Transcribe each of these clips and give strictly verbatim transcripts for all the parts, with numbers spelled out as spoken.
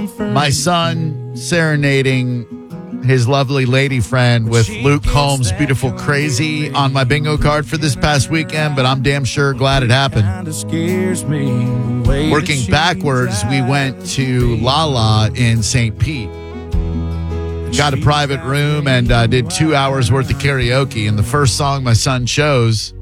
my son serenading his lovely lady friend with Luke Combs' Beautiful Crazy on my bingo card for this past weekend, but I'm damn sure glad it happened. Working backwards, we went to Lala in Saint Pete. Got a private room and uh, did two hours worth of karaoke, and the first song my son chose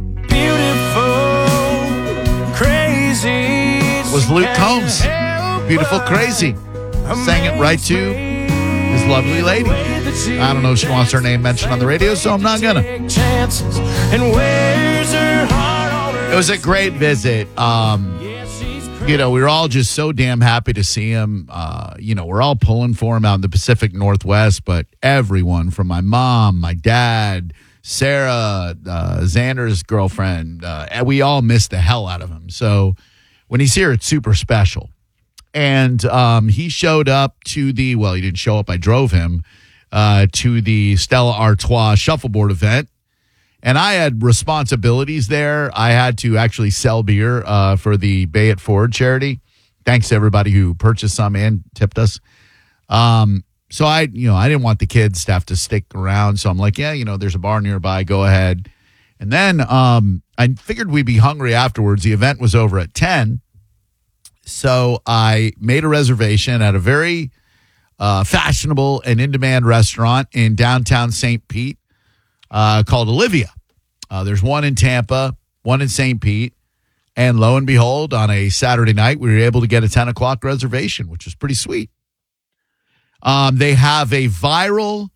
was Luke Combs' Beautiful Crazy. Sang it right to his lovely lady. I don't know if she wants her name mentioned on the radio, so I'm not gonna. It was a great visit. Um, you know, we were all just so damn happy to see him. Uh, you know, we're all pulling for him out in the Pacific Northwest, but everyone from my mom, my dad, Sarah, uh, Xander's girlfriend, uh, we all missed the hell out of him. So when he's here, it's super special. And um, he showed up to the, well, he didn't show up. I drove him uh, to the Stella Artois Shuffleboard event. And I had responsibilities there. I had to actually sell beer uh, for the Bay It Forward charity. Thanks to everybody who purchased some and tipped us. Um, so I, you know, I didn't want the kids to have to stick around. So I'm like, yeah, you know, there's a bar nearby. Go ahead. And then um, I figured we'd be hungry afterwards. The event was over at ten. So I made a reservation at a very uh, fashionable and in-demand restaurant in downtown Saint Pete uh, called Olivia. Uh, there's one in Tampa, one in Saint Pete. And lo and behold, on a Saturday night, we were able to get a ten o'clock reservation, which was pretty sweet. Um, they have a viral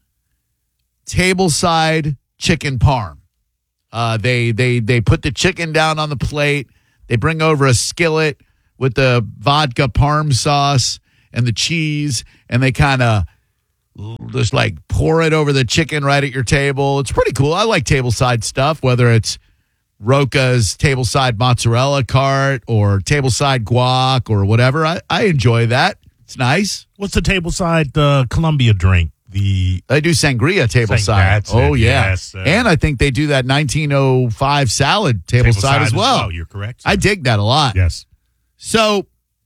tableside chicken parm. Uh, they they they put the chicken down on the plate. They bring over a skillet with the vodka parm sauce and the cheese, and they kind of just like pour it over the chicken right at your table. It's pretty cool. I like tableside stuff, whether it's Roca's tableside mozzarella cart or tableside guac or whatever. I, I enjoy that. It's nice. What's the tableside uh, Columbia drink? The They do sangria tableside. Sang- oh, it, yeah. Yes, uh, and I think they do that nineteen oh five salad tableside, tableside as well. As well. You're correct, sir. I dig that a lot. Yes. So,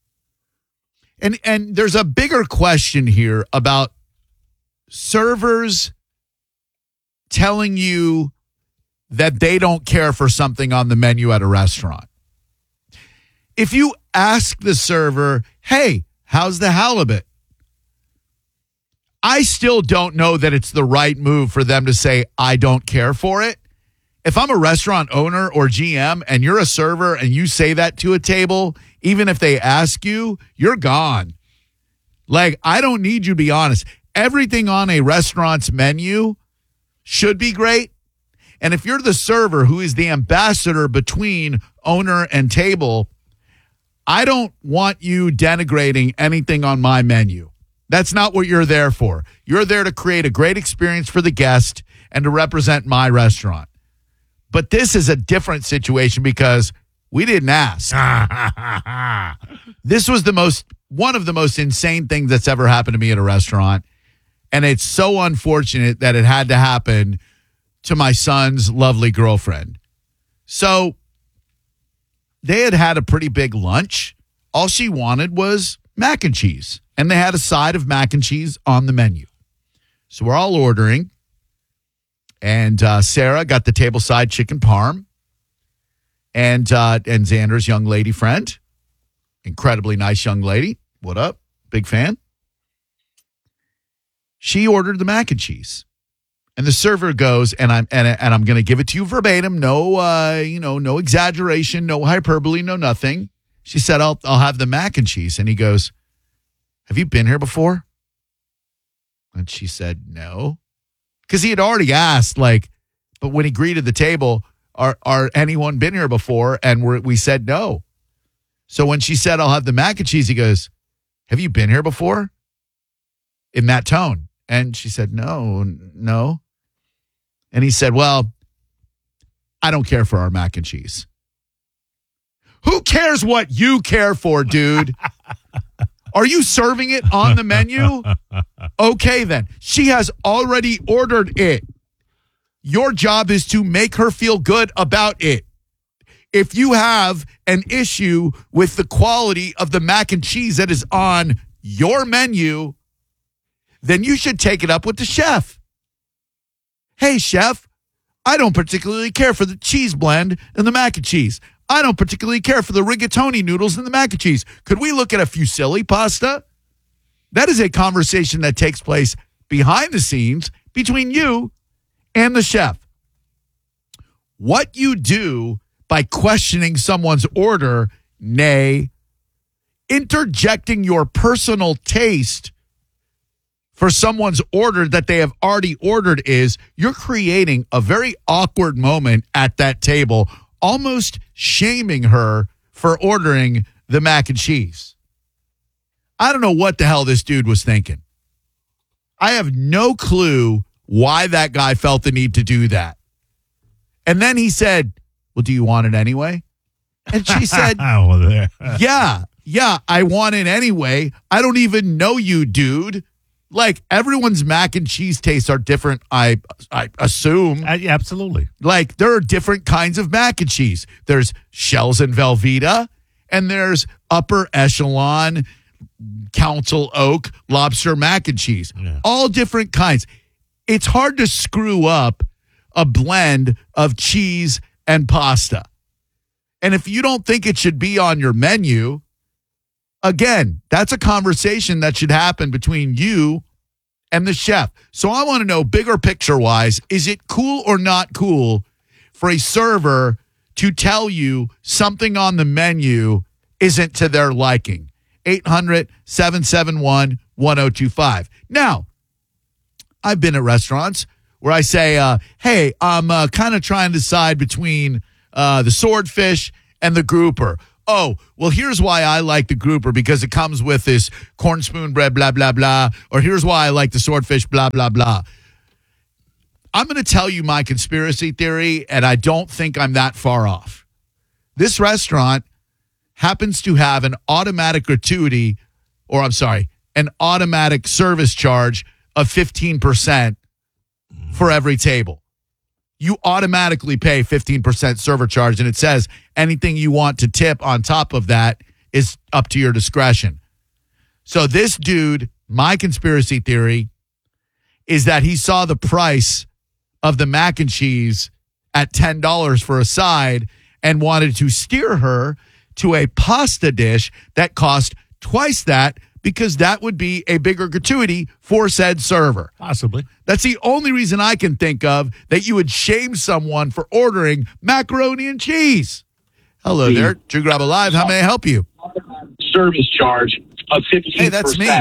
and and there's a bigger question here about servers telling you that they don't care for something on the menu at a restaurant. If you ask the server, hey, how's the halibut? I still don't know that it's the right move for them to say, I don't care for it. If I'm a restaurant owner or G M and you're a server and you say that to a table, even if they ask you, you're gone. Like, I don't need you to be honest. Everything on a restaurant's menu should be great. And if you're the server who is the ambassador between owner and table, I don't want you denigrating anything on my menu. That's not what you're there for. You're there to create a great experience for the guest and to represent my restaurant. But this is a different situation because we didn't ask. This was the most, one of the most insane things that's ever happened to me at a restaurant. And it's so unfortunate that it had to happen to my son's lovely girlfriend. So they had had a pretty big lunch. All she wanted was mac and cheese. And they had a side of mac and cheese on the menu. So we're all ordering. And uh, Sarah got the tableside chicken parm. And uh, and Xander's young lady friend. Incredibly nice young lady. What up? Big fan. She ordered the mac and cheese. And the server goes, and I'm and, and I'm going to give it to you verbatim. No, uh, you know, no exaggeration, no hyperbole, no nothing. She said, I'll I'll have the mac and cheese. And he goes, have you been here before? And she said, no. Because he had already asked, like, but when he greeted the table, are are anyone been here before? And we're, we said no. So when she said, I'll have the mac and cheese, he goes, have you been here before? In that tone. And she said, no, no. And he said, well, I don't care for our mac and cheese. Who cares what you care for, dude? Are you serving it on the menu? Okay, then. She has already ordered it. Your job is to make her feel good about it. If you have an issue with the quality of the mac and cheese that is on your menu, then you should take it up with the chef. Hey, chef, I don't particularly care for the cheese blend and the mac and cheese. I don't particularly care for the rigatoni noodles and the mac and cheese. Could we look at a fusilli pasta? That is a conversation that takes place behind the scenes between you and the chef. What you do by questioning someone's order, nay, interjecting your personal taste for someone's order that they have already ordered is you're creating a very awkward moment at that table, almost shaming her for ordering the mac and cheese. I don't know what the hell this dude was thinking. I have no clue why that guy felt the need to do that. And then he said, well, do you want it anyway? And she said, yeah, yeah, I want it anyway. I don't even know you, dude. Like, everyone's mac and cheese tastes are different, I I assume. Uh, yeah, absolutely. Like, there are different kinds of mac and cheese. There's Shells and Velveeta, and there's upper echelon Council Oak lobster mac and cheese. Yeah. All different kinds. It's hard to screw up a blend of cheese and pasta. And if you don't think it should be on your menu, again, that's a conversation that should happen between you and the chef. So I want to know, bigger picture-wise, is it cool or not cool for a server to tell you something on the menu isn't to their liking? eight hundred, seven seven one, one oh two five. Now, I've been at restaurants where I say, uh, hey, I'm uh, kind of trying to decide between uh, the swordfish and the grouper. Oh, well, here's why I like the grouper, because it comes with this corn spoon bread, blah, blah, blah. Or here's why I like the swordfish, blah, blah, blah. I'm going to tell you my conspiracy theory, and I don't think I'm that far off. This restaurant happens to have an automatic gratuity, or I'm sorry, an automatic service charge of fifteen percent for every table. You automatically pay fifteen percent server charge, and it says anything you want to tip on top of that is up to your discretion. So this dude, my conspiracy theory, is that he saw the price of the mac and cheese at ten dollars for a side and wanted to steer her to a pasta dish that cost twice that, because that would be a bigger gratuity for said server. Possibly. That's the only reason I can think of that you would shame someone for ordering macaroni and cheese. Hello there, Drew Grab Alive. How may I help you? Service charge of fifteen percent. Hey, that's me.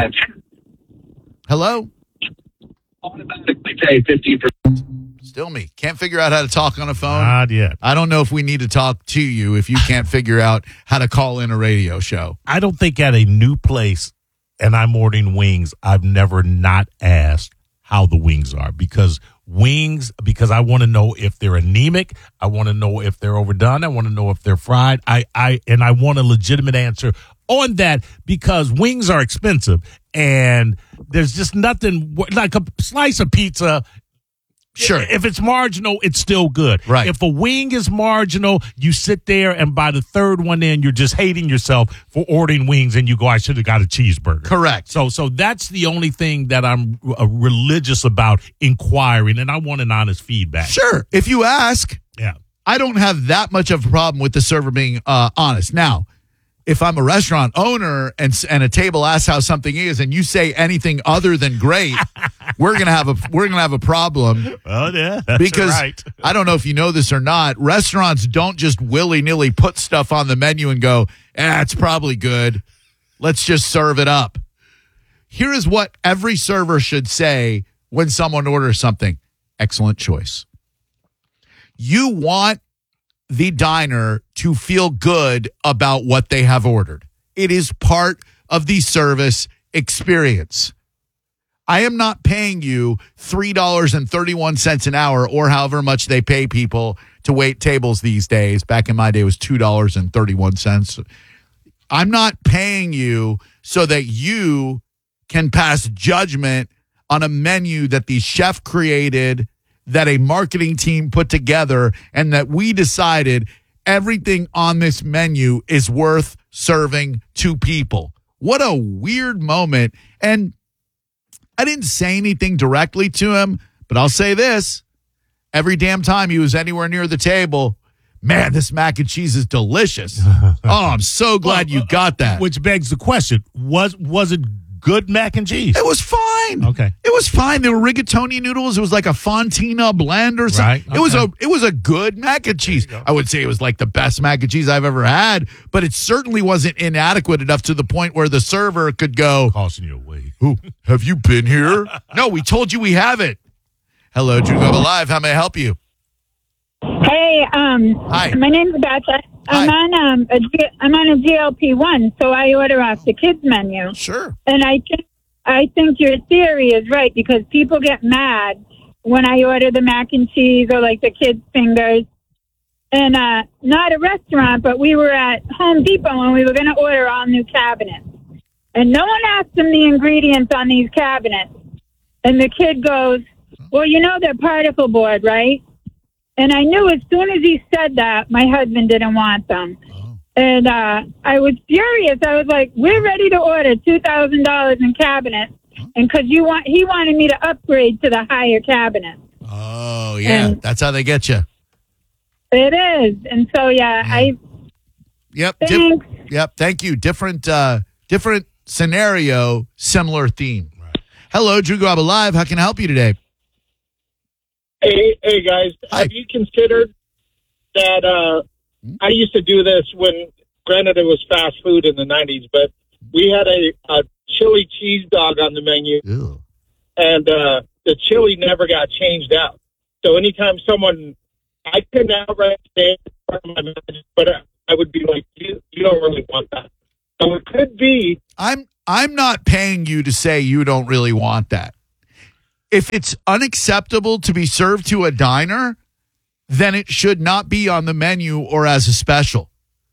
Hello? Automatically pay fifteen percent. Still me. Can't figure out how to talk on a phone. Not yet. I don't know if we need to talk to you if you can't figure out how to call in a radio show. I don't think at a new place and I'm ordering wings, I've never not asked how the wings are, because wings, because I want to know if they're anemic. I want to know if they're overdone. I want to know if they're fried. I, I, and I want a legitimate answer on that, because wings are expensive and there's just nothing like a slice of pizza. Sure. If it's marginal, it's still good. Right. If a wing is marginal, you sit there and by the third one in, you're just hating yourself for ordering wings and you go, I should have got a cheeseburger. Correct. So so that's the only thing that I'm uh, religious about inquiring, and I want an honest feedback. Sure. If you ask, yeah, I don't have that much of a problem with the server being uh, honest. Now, if I'm a restaurant owner and and a table asks how something is, and you say anything other than great, we're gonna have a we're gonna have a problem. Oh yeah, that's because right. I don't know if you know this or not. Restaurants don't just willy nilly put stuff on the menu and go, "Eh, it's probably good. Let's just serve it up." Here is what every server should say when someone orders something: excellent choice. You want the diner to feel good about what they have ordered. It is part of the service experience. I am not paying you three dollars and thirty-one cents an hour, or however much they pay people to wait tables these days. Back in my day, it was two dollars and thirty-one cents. I'm not paying you so that you can pass judgment on a menu that the chef created, that a marketing team put together, and that we decided everything on this menu is worth serving to people. What a weird moment. And I didn't say anything directly to him, but I'll say this. Every damn time he was anywhere near the table, man, this mac and cheese is delicious. Oh, I'm so glad Well, you got that. Which begs the question: was was it good mac and cheese? It was fine. Okay. It was fine. There were rigatoni noodles. It was like a Fontina blend or something. Right, It was a okay. it was a good mac and cheese. I would say it was like the best mac and cheese I've ever had, but it certainly wasn't inadequate enough to the point where the server could go, Costing you away. "Ooh, have you been here?" No, we told you we haven't. Hello, Drew Go Live. How may I help you? Hey, um, Hi. my name's Betcha. I'm Hi. on um, a G- I'm on a G L P one, so I order off the kids menu, Sure. and I think I think your theory is right because people get mad when I order the mac and cheese or like the kids fingers, and uh, not a restaurant, but we were at Home Depot and we were going to order all new cabinets, and no one asked them the ingredients on these cabinets, and the kid goes, "Well, you know they're particle board, right?" And I knew as soon as he said that, my husband didn't want them. Oh. And uh, I was furious. I was like, "We're ready to order two thousand dollars in cabinets," and because you want, he wanted me to upgrade to the higher cabinet. Oh, yeah. And- That's how they get you. It is, and so yeah, I Yep. dif- Thanks. yep. Thank you. Different uh different scenario, similar theme. Hello, Drew Grab Live. How can I help you today? Hey, hey guys, Hi. have you considered that uh, I used to do this when, granted, it was fast food in the nineties, but we had a, a chili cheese dog on the menu, Ew. and uh, the chili never got changed out. So anytime someone, I couldn't outright say it's part of my message, but I would be like, you, you don't really want that. So it could be, I'm I'm not paying you to say you don't really want that. If it's unacceptable to be served to a diner, then it should not be on the menu or as a special.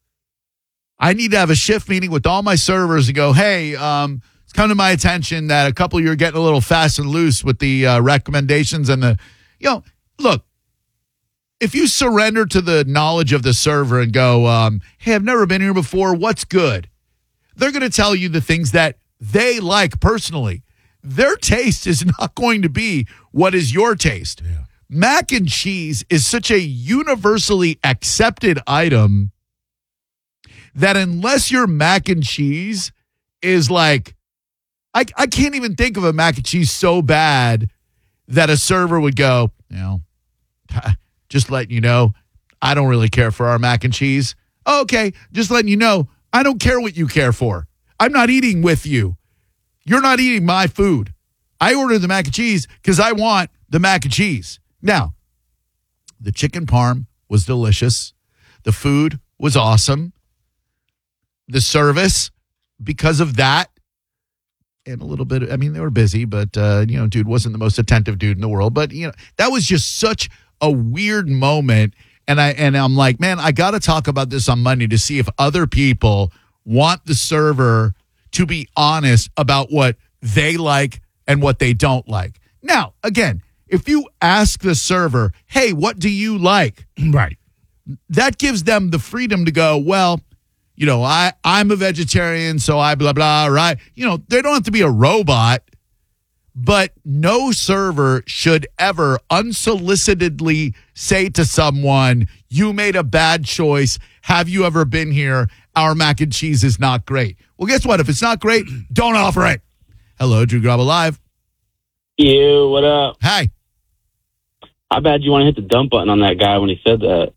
I need to have a shift meeting with all my servers and go, hey, um, it's come to my attention that a couple of you are getting a little fast and loose with the uh, recommendations and the, you know, look, if you surrender to the knowledge of the server and go, um, hey, I've never been here before, what's good? They're going to tell you the things that they like personally. Their taste is not going to be what is your taste. Yeah. Mac and cheese is such a universally accepted item that unless your mac and cheese is like, I, I can't even think of a mac and cheese so bad that a server would go, you know, just letting you know, I don't really care for our mac and cheese. Oh, okay, just letting you know, I don't care what you care for. I'm not eating with you. You're not eating my food. I ordered the mac and cheese because I want the mac and cheese. Now, the chicken parm was delicious. The food was awesome. The service, because of that, and a little bit, I mean, they were busy, but, uh, you know, dude wasn't the most attentive dude in the world. But, you know, that was just such a weird moment. And, I, and I'm like, man, I got to talk about this on Monday to see if other people want the server to be honest about what they like and what they don't like. Now, again, if you ask the server, hey, what do you like? Right. That gives them the freedom to go, well, you know, I, I'm a vegetarian, so I blah, blah, right? You know, they don't have to be a robot, but no server should ever unsolicitedly say to someone, you made a bad choice. Have you ever been here? Our mac and cheese is not great. Well, guess what? If it's not great, don't offer it. Hello, Drew Grab Live. You, what up? Hi. How bad you want to hit the dump button on that guy when he said that?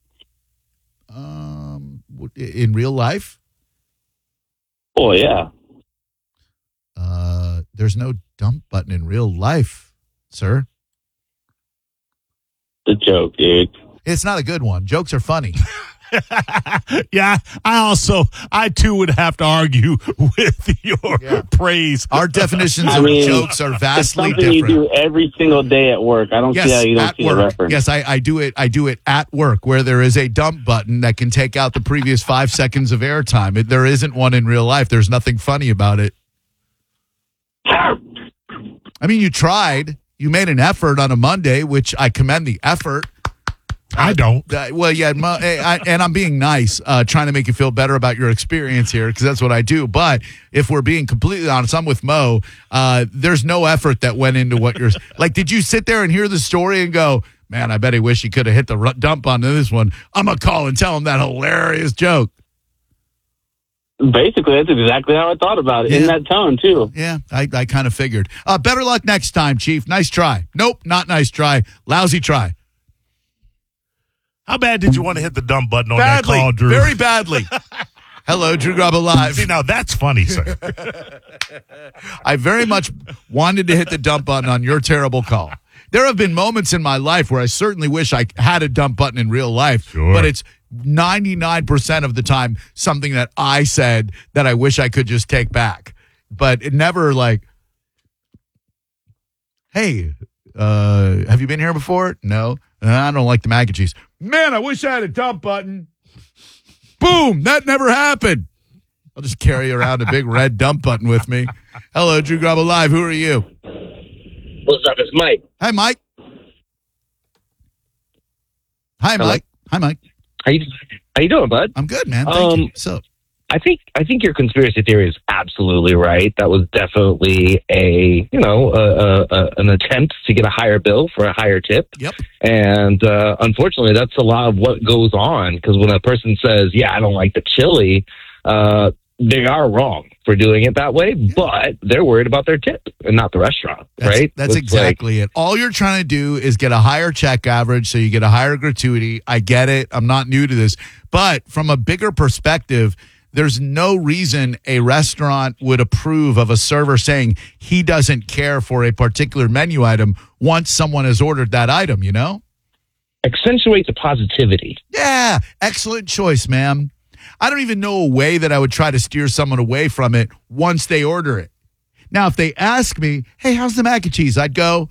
Um, in real life, Oh, yeah. uh, there's no dump button in real life, sir. The joke, dude. It's not a good one. Jokes are funny. Yeah, I also, I too would have to argue with your Yeah. praise. Our definitions I of mean, jokes are It's vastly something you different. do every single day at work. I don't Yes, see how you don't at see the work. reference. Yes, I, I do it. I do it at work where there is a dump button that can take out the previous five seconds of airtime. It, there isn't one in real life. There's nothing funny about it. I mean, you tried. You made an effort on a Monday, which I commend the effort. I don't. Uh, well, yeah, Mo, I, and I'm being nice, uh, trying to make you feel better about your experience here because that's what I do. But if we're being completely honest, I'm with Mo. Uh, there's no effort that went into what you're like. Did you sit there and hear the story and go, man, I bet he wish he could have hit the dump button on this one. I'm going to call and tell him that hilarious joke. Basically, that's exactly how I thought about it, Yeah. in that tone, too. Yeah, I, I kind of figured. Uh, better luck next time, Chief. Nice try. Nope, not nice try. Lousy try. How bad did you want to hit the dump button on Badly. that call, Drew? Very badly. Hello, Drew Graba Live. See, now that's funny, sir. I very much wanted to hit the dump button on your terrible call. There have been moments in my life where I certainly wish I had a dump button in real life, Sure. but it's ninety-nine percent of the time something that I said that I wish I could just take back. But it never like, hey, uh, have you been here before? No. Uh, I don't like the mac and cheese. Man, I wish I had a dump button. Boom, that never happened. I'll just carry around a big red dump button with me. Hello, Drew Graba Live. Who are you? What's up? It's Mike. Hi, Mike. Hi, Hello. Mike. Hi, Mike. How you How you doing, bud? I'm good, man. Thank Um, you. So, I think I think your conspiracy theory is absolutely right. That was definitely a you know a, a, a, an attempt to get a higher bill for a higher tip. yep. And uh, unfortunately, that's a lot of what goes on. Because when a person says, "Yeah, I don't like the chili," uh, they are wrong for doing it that way. But they're worried about their tip and not the restaurant, That's, right? That's It's exactly it. All you're trying to do is get a higher check average so you get a higher gratuity. I get it. I'm not new to this. But from a bigger perspective, there's no reason a restaurant would approve of a server saying he doesn't care for a particular menu item once someone has ordered that item, you know? accentuate the positivity. Yeah, excellent choice, ma'am. I don't even know a way that I would try to steer someone away from it once they order it. Now, if they ask me, hey, how's the mac and cheese? I'd go,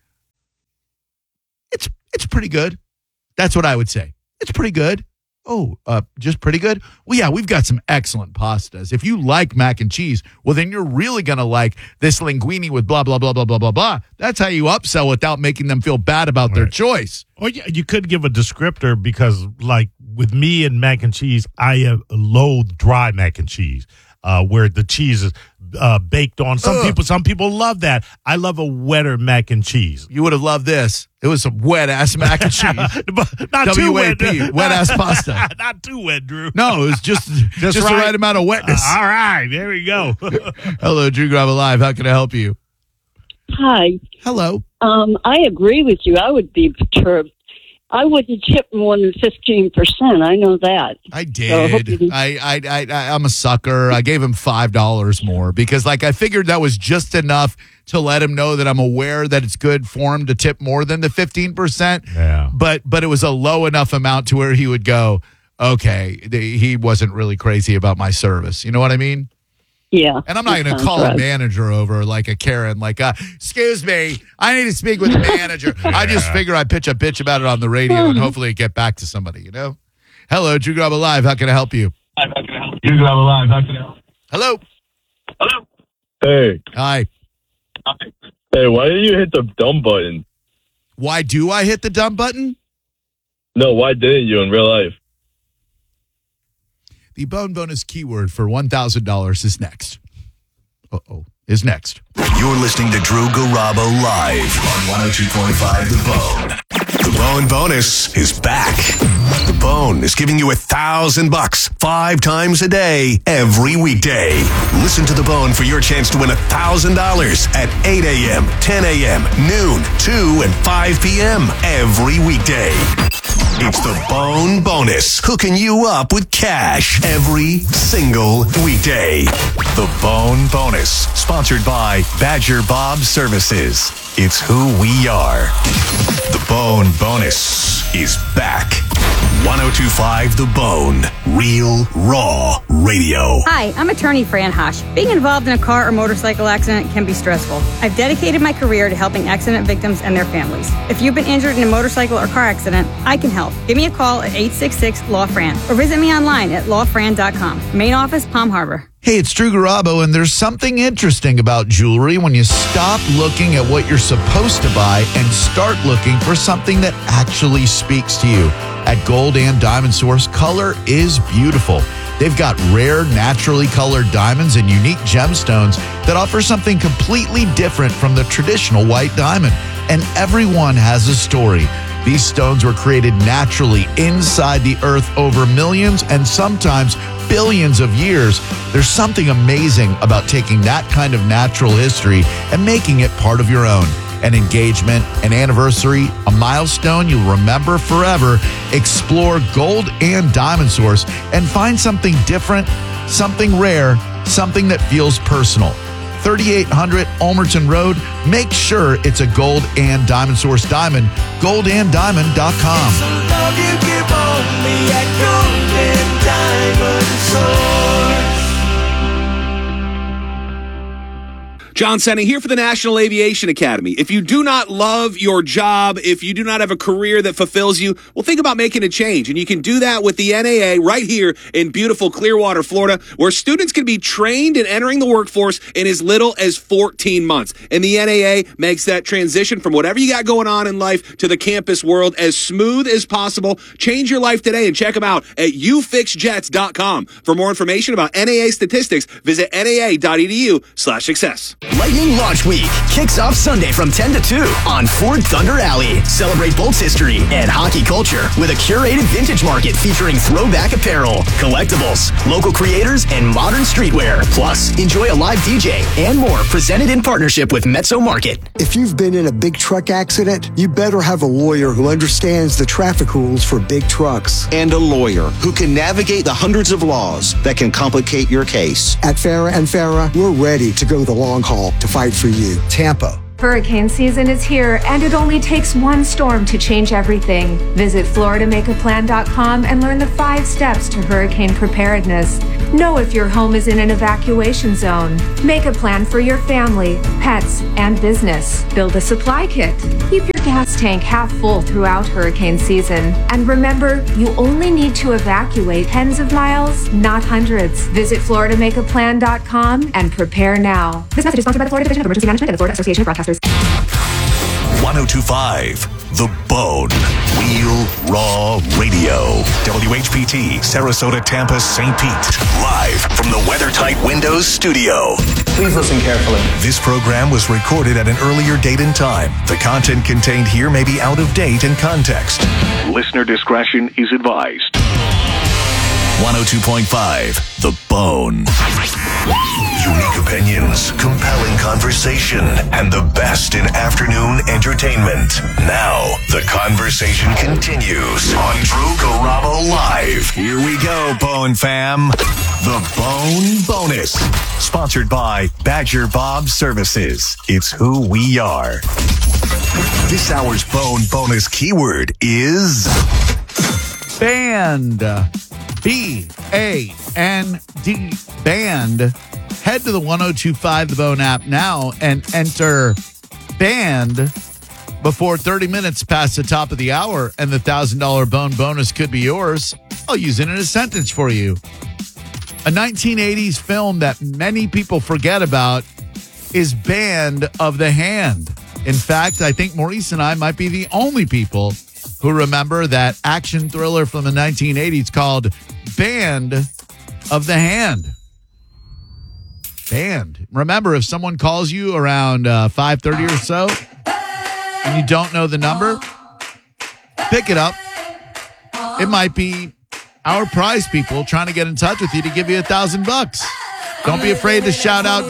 it's it's pretty good. That's what I would say. It's pretty good. Oh, uh, just pretty good? Well, yeah, we've got some excellent pastas. If you like mac and cheese, well, then you're really going to like this linguine with blah, blah, blah, blah, blah, blah, blah. That's how you upsell without making them feel bad about their Right. choice. Or yeah, you could give a descriptor because, like, with me and mac and cheese, I uh, loathe dry mac and cheese, uh, where the cheese is uh, baked on. Some Ugh. people, some people love that. I love a wetter mac and cheese. You would have loved this. It was some wet-ass mac and cheese. But not too W A wet. P, wet-ass pasta. Not too wet, Drew. No, it was just, just, the right. right amount of wetness. Uh, all right, there we go. Hello, Drew Graba Live. How can I help you? Hi. Hello. Um, I agree with you. I would be perturbed. I wouldn't tip more than fifteen percent. I know that. I So I hope did. you- I, I, I, I, I'm a sucker. I gave him five dollars more because, like, I figured that was just enough to let him know that I'm aware that it's good for him to tip more than the fifteen percent. Yeah. But, but it was a low enough amount to where he would go, okay, the, he wasn't really crazy about my service. You know what I mean? Yeah. And I'm not that going to sounds call a right. manager over like a Karen, like, uh, excuse me, I need to speak with the manager. I just Yeah. figure I pitch a bitch about it on the radio and hopefully get back to somebody, you know? Hello, Drew Graba Live. How can I help you? How can I help you? You have a live. How can I help? Hello. Hello. Hey, Hi. hey, why did you hit the dumb button? Why do I hit the dumb button? No, why didn't you in real life? The bone bonus keyword for one thousand dollars is next. Uh-oh. Is next. You're listening to Drew Garabo live on one oh two point five The Bone. The Bone bonus is back. The Bone is giving you a thousand bucks five times a day, every weekday. Listen to The Bone for your chance to win a thousand dollars at eight a.m., ten a.m., noon, two, and five p.m. every weekday. It's the Bone Bonus, hooking you up with cash every single weekday. The Bone Bonus, sponsored by Badger Bob Services. It's who we are. The Bone Bonus is back. one oh two point five The Bone, real, raw radio. Hi, I'm attorney Fran Hosh. Being involved in a car or motorcycle accident can be stressful. I've dedicated my career to helping accident victims and their families. If you've been injured in a motorcycle or car accident, I can help. Give me a call at eight six six, L A W, Fran or visit me online at law fran dot com. Main office, Palm Harbor. Hey, it's Drew Garabo, and there's something interesting about jewelry when you stop looking at what you're supposed to buy and start looking for something that actually speaks to you. At Gold and Diamond Source, color is beautiful. They've got rare, naturally colored diamonds and unique gemstones that offer something completely different from the traditional white diamond. And everyone has a story. These stones were created naturally inside the earth over millions and sometimes billions of years. There's something amazing about taking that kind of natural history and making it part of your own. An engagement, an anniversary, a milestone you'll remember forever. Explore Gold and Diamond Source and find something different, something rare, something that feels personal. thirty-eight hundred Ulmerton Road. Make sure it's a Gold and Diamond Source diamond. gold and diamond dot com. John Senna here for the National Aviation Academy. If you do not love your job, if you do not have a career that fulfills you, well, think about making a change. And you can do that with the N A A right here in beautiful Clearwater, Florida, where students can be trained in entering the workforce in as little as fourteen months. And the N A A makes that transition from whatever you got going on in life to the campus world as smooth as possible. Change your life today and check them out at u fix jets dot com. For more information about N A A statistics, visit N A A dot E D U slash success. Lightning Launch Week kicks off Sunday from ten to two on Ford Thunder Alley. Celebrate Bolts history and hockey culture with a curated vintage market featuring throwback apparel, collectibles, local creators, and modern streetwear. Plus, enjoy a live D J and more presented in partnership with Mezzo Market. If you've been in a big truck accident, you better have a lawyer who understands the traffic rules for big trucks. And a lawyer who can navigate the hundreds of laws that can complicate your case. At Farah and Farah, we're ready to go the long haul to fight for you. Tampa. Hurricane season is here, and it only takes one storm to change everything. Visit Florida Make A Plan dot com and learn the five steps to hurricane preparedness. Know if your home is in an evacuation zone. Make a plan for your family, pets, and business. Build a supply kit. Keep your gas tank half full throughout hurricane season. And remember, you only need to evacuate tens of miles, not hundreds. Visit Florida Make A Plan dot com and prepare now. This message is sponsored by the Florida Division of Emergency Management and the Florida Association of Broadcasters. one oh two point five The Bone. Real Raw Radio. W H P T, Sarasota, Tampa, Saint Pete. Live from the WeatherTight Windows studio. Please listen carefully. This program was recorded at an earlier date and time. The content contained here may be out of date in context. Listener discretion is advised. one oh two point five The Bone. Unique opinions, compelling conversation, and the best in afternoon entertainment. Now, the conversation continues on Drew Garabo Live. Here we go, Bone fam. The Bone Bonus. Sponsored by Badger Bob Services. It's who we are. This hour's Bone Bonus keyword is... Band. B A N D. Band. Head to the one oh two point five The Bone app now and enter band before thirty minutes past the top of the hour, and the one thousand dollars Bone bonus could be yours. I'll use it in a sentence for you. A nineteen eighties film that many people forget about is Band of the Hand. In fact, I think Maurice and I might be the only people who remember that action thriller from the nineteen eighties called Band of the Hand. Band. Remember, if someone calls you around uh, five thirty or so and you don't know the number, pick it up. It might be our prize people trying to get in touch with you to give you a thousand bucks. Don't be afraid to shout out